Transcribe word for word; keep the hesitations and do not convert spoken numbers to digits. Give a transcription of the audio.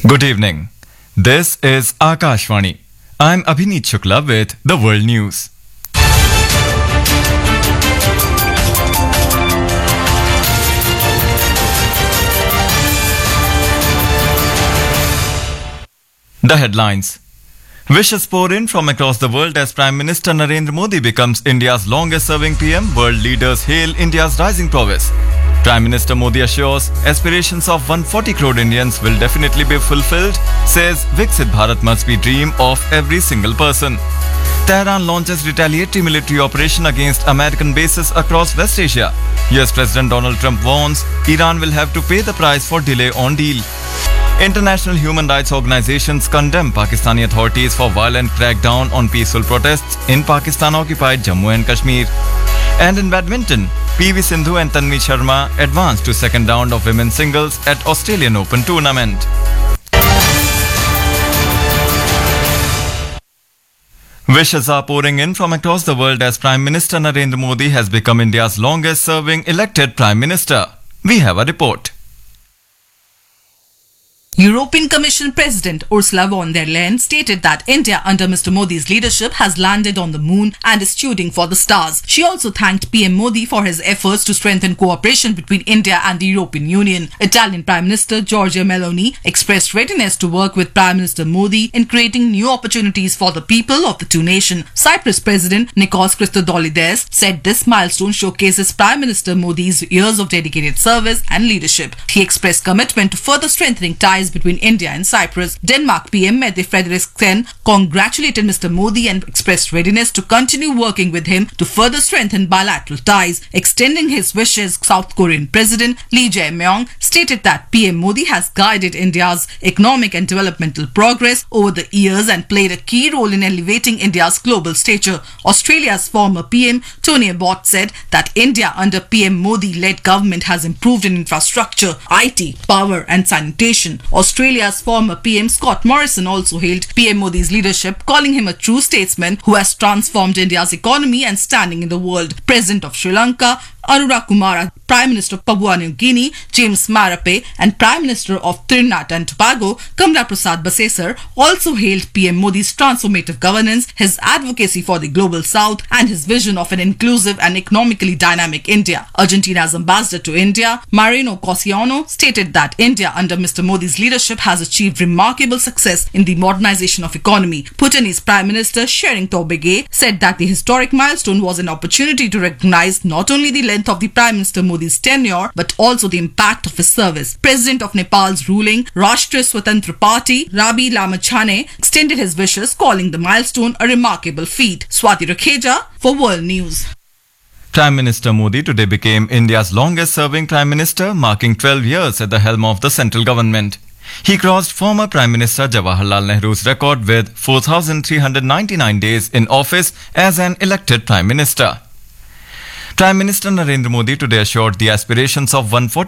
Good evening. This is Akashvani. I'm Abhineet Shukla with the World News. The headlines. Wishes pour in from across the world as Prime Minister Narendra Modi becomes India's longest-serving P M. World leaders hail India's rising prowess. Prime Minister Modi assures aspirations of one hundred forty crore Indians will definitely be fulfilled, says Viksit Bharat must be dream of every single person. Tehran launches retaliatory military operation against American bases across West Asia. U S President Donald Trump warns Iran will have to pay the price for delay on deal. International human rights organizations condemn Pakistani authorities for violent crackdown on peaceful protests in Pakistan-occupied Jammu and Kashmir. And in badminton, P V Sindhu and Tanvi Sharma advanced to second round of women's singles at Australian Open tournament. Wishes are pouring in from across the world as Prime Minister Narendra Modi has become India's longest-serving elected Prime Minister. We have a report. European Commission President Ursula von der Leyen stated that India under Mister Modi's leadership has landed on the moon and is shooting for the stars. She also thanked P M Modi for his efforts to strengthen cooperation between India and the European Union. Italian Prime Minister Giorgia Meloni expressed readiness to work with Prime Minister Modi in creating new opportunities for the people of the two nations. Cyprus President Nikos Christodoulides said this milestone showcases Prime Minister Modi's years of dedicated service and leadership. He expressed commitment to further strengthening ties between India and Cyprus. Denmark P M Mette Frederiksen congratulated Mister Modi and expressed readiness to continue working with him to further strengthen bilateral ties. Extending his wishes, South Korean President Lee Jae-myung stated that P M Modi has guided India's economic and developmental progress over the years and played a key role in elevating India's global stature. Australia's former P M Tony Abbott said that India under P M Modi-led government has improved in infrastructure, I T, power and sanitation. Australia's former P M Scott Morrison also hailed P M Modi's leadership, calling him a true statesman who has transformed India's economy and standing in the world. President of Sri Lanka Anura Kumara, Prime Minister of Papua New Guinea James Marape and Prime Minister of Trinidad and Tobago Kamla Prasad Basesar also hailed P M Modi's transformative governance, his advocacy for the global south and his vision of an inclusive and economically dynamic India. Argentina's ambassador to India, Marino Cosiano, stated that India under Mister Modi's leadership has achieved remarkable success in the modernization of economy. Bhutanese Prime Minister Tshering Tobgay said that the historic milestone was an opportunity to recognize not only the length of the Prime Minister Modi's tenure but also the impact of his service. President of Nepal's ruling Rashtriya Swatantra Party Rabi Lamachane extended his wishes, calling the milestone a remarkable feat. Swati Rakheja for World News. Prime Minister Modi today became India's longest-serving Prime Minister, marking twelve years at the helm of the central government. He crossed former Prime Minister Jawaharlal Nehru's record with four thousand three hundred ninety-nine days in office as an elected Prime Minister. Prime Minister Narendra Modi today assured the aspirations of one hundred forty